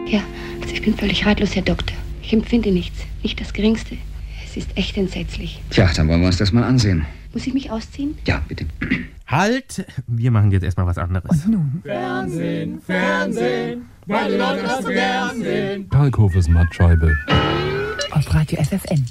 Ja, also ich bin völlig ratlos, Herr Doktor. Ich empfinde nichts, nicht das Geringste. Es ist echt entsetzlich. Tja, dann wollen wir uns das mal ansehen. Muss ich mich ausziehen? Ja, bitte. Halt! Wir machen jetzt erstmal was anderes. Und nun? Fernsehen, Fernsehen, weil die Leute das so gern sehen. Kalkhofes Mattscheibe. Auf Radio FFN.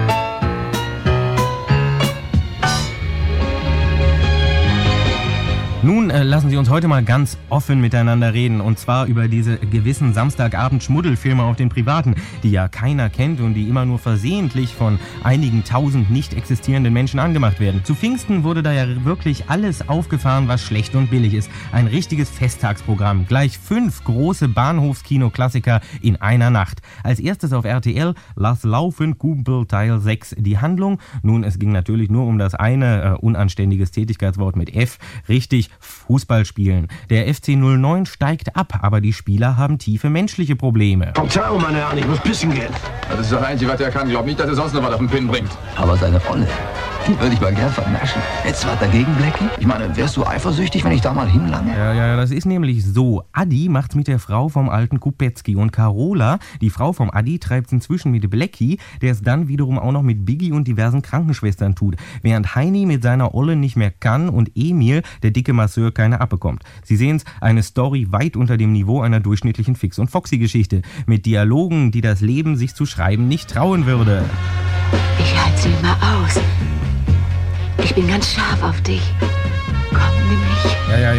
Nun lassen Sie uns heute mal ganz offen miteinander reden, und zwar über diese gewissen Samstagabend-Schmuddelfilme auf den Privaten, die ja keiner kennt und die immer nur versehentlich von einigen tausend nicht existierenden Menschen angemacht werden. Zu Pfingsten wurde da ja wirklich alles aufgefahren, was schlecht und billig ist. Ein richtiges Festtagsprogramm. Gleich 5 große Bahnhofskino-Klassiker in einer Nacht. Als erstes auf RTL Lass laufen, Kumpel Teil 6. Die Handlung? Nun, es ging natürlich nur um das eine unanständiges Tätigkeitswort mit F. Richtig, Fußball spielen. Der FC 09 steigt ab, aber die Spieler haben tiefe menschliche Probleme. Verzeihung, meine Herren, ich muss pissen gehen. Das ist das Einzige, was er kann. Glaub nicht, dass er sonst noch was auf den Pin bringt. Aber seine Rolle, die würde ich mal gern vernaschen. Jetzt was dagegen, Blackie? Ich meine, wärst du eifersüchtig, wenn ich da mal hinlange? Ja, das ist nämlich so. Adi macht's mit der Frau vom alten Kupetzky und Carola, die Frau vom Adi, treibt's inzwischen mit Blackie, der es dann wiederum auch noch mit Biggie und diversen Krankenschwestern tut. Während Heini mit seiner Olle nicht mehr kann und Emil, der dicke Masseur, keine abbekommt. Sie sehen's, eine Story weit unter dem Niveau einer durchschnittlichen Fix- und Foxy-Geschichte. Mit Dialogen, die das Leben sich zu schreiben nicht trauen würde. Ich halte sie mal aus. Ich bin ganz scharf auf dich. Komm, nimm mich.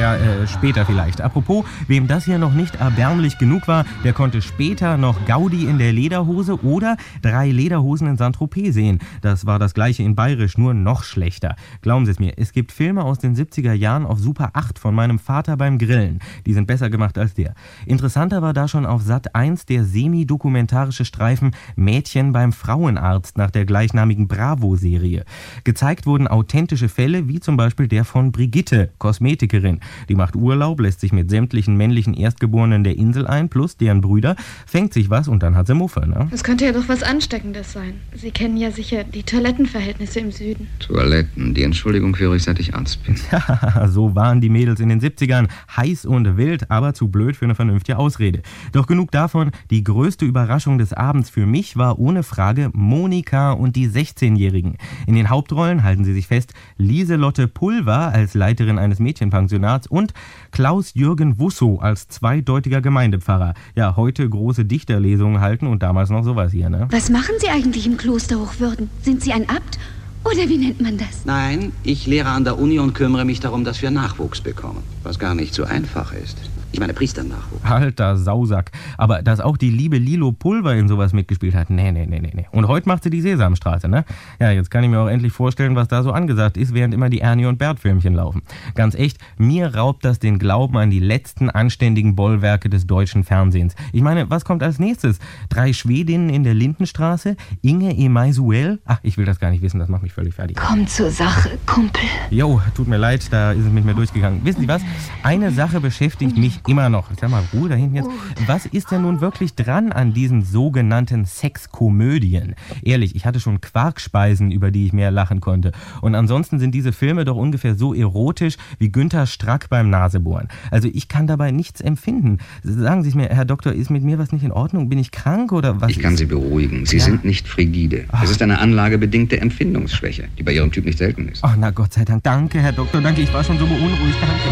Später vielleicht. Apropos, wem das hier noch nicht erbärmlich genug war, der konnte später noch Gaudi in der Lederhose oder 3 Lederhosen in Saint-Tropez sehen. Das war das gleiche in Bayerisch, nur noch schlechter. Glauben Sie es mir, es gibt Filme aus den 70er Jahren auf Super 8 von meinem Vater beim Grillen. Die sind besser gemacht als der. Interessanter war da schon auf Sat 1 der semi-dokumentarische Streifen Mädchen beim Frauenarzt nach der gleichnamigen Bravo-Serie. Gezeigt wurden authentische Fälle, wie zum Beispiel der von Brigitte, Kosmetikerin. Die macht Urlaub, lässt sich mit sämtlichen männlichen Erstgeborenen der Insel ein, plus deren Brüder, fängt sich was und dann hat sie Muffe, ne? Das könnte ja doch was Ansteckendes sein. Sie kennen ja sicher die Toilettenverhältnisse im Süden. Toiletten, die Entschuldigung höre ich, seit ich Arzt bin. Ja, so waren die Mädels in den 70ern. Heiß und wild, aber zu blöd für eine vernünftige Ausrede. Doch genug davon, die größte Überraschung des Abends für mich war ohne Frage Monika und die 16-Jährigen. In den Hauptrollen, halten Sie sich fest, Lieselotte Pulver als Leiterin eines Mädchenpensionats und Klaus-Jürgen Wusso als zweideutiger Gemeindepfarrer. Ja, heute große Dichterlesungen halten und damals noch sowas hier, ne? Was machen Sie eigentlich im Kloster Hochwürden? Sind Sie ein Abt? Oder wie nennt man das? Nein, ich lehre an der Uni und kümmere mich darum, dass wir Nachwuchs bekommen. Was gar nicht so einfach ist. Ich meine Priesternachwuchs. Alter Sausack. Aber dass auch die liebe Lilo Pulver in sowas mitgespielt hat, nee. Und heute macht sie die Sesamstraße, ne? Ja, jetzt kann ich mir auch endlich vorstellen, was da so angesagt ist, während immer die Ernie und Bert Filmchen laufen. Ganz echt, mir raubt das den Glauben an die letzten anständigen Bollwerke des deutschen Fernsehens. Ich meine, was kommt als nächstes? 3 Schwedinnen in der Lindenstraße? Inge Emaisuel? Ach, ich will das gar nicht wissen, das macht mich völlig fertig. Komm zur Sache, Kumpel. Jo, tut mir leid, da ist es mit mir durchgegangen. Wissen Sie was? Eine Sache beschäftigt mich immer noch. Sag mal, Ruhe da hinten jetzt. Was ist denn nun wirklich dran an diesen sogenannten Sexkomödien? Ehrlich, ich hatte schon Quarkspeisen, über die ich mehr lachen konnte. Und ansonsten sind diese Filme doch ungefähr so erotisch wie Günther Strack beim Nasebohren. Also ich kann dabei nichts empfinden. Sagen Sie es mir, Herr Doktor, ist mit mir was nicht in Ordnung? Bin ich krank oder was? Ich kann Sie beruhigen. Sie sind nicht frigide. Es ist eine anlagebedingte Empfindungsschwäche, die bei Ihrem Typ nicht selten ist. Ach, na Gott sei Dank. Danke, Herr Doktor, danke. Ich war schon so beunruhigt. Danke.